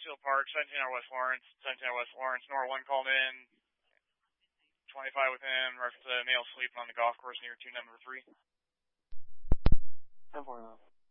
Westfield Park, 17 hour West Lawrence, 17 hour West Lawrence. Nora 1 called in, 25 with him, reference to male sleeping on the golf course near 2 number 3. 10-4 now.